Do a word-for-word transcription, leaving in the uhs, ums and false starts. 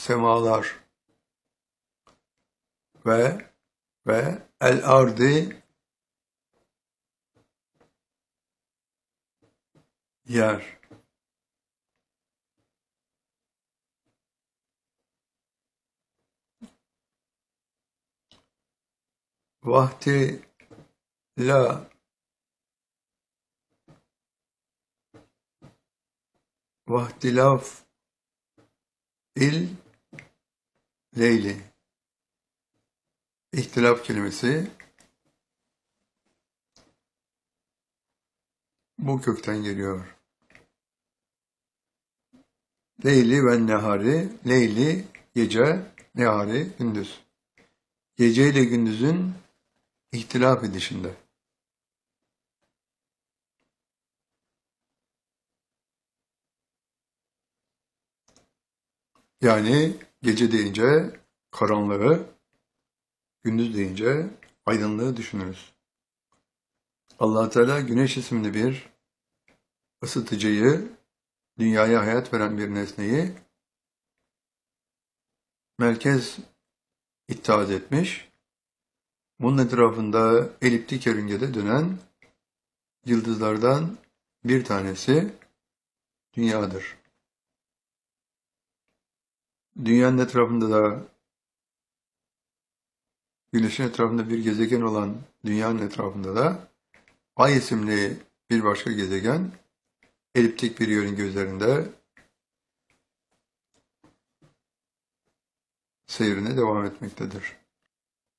semalar ve ve el ardı yer. Vahti la vahtilaf il leyli. İhtilaf kelimesi bu kökten geliyor. Leyli ve nehari, leyli gece, nehari gündüz. Gece ile gündüzün ihtilaf edişinde. Yani gece deyince karanlığı, gündüz deyince aydınlığı düşünürüz. Allah Teala güneş isimli bir ısıtıcıyı, dünyaya hayat veren bir nesneyi merkez ittihaz etmiş. Bunun etrafında eliptik yörüngede dönen yıldızlardan bir tanesi dünyadır. Dünyanın etrafında da Güneşin etrafında bir gezegen olan dünyanın etrafında da Ay isimli bir başka gezegen eliptik bir yörünge üzerinde seyrine devam etmektedir.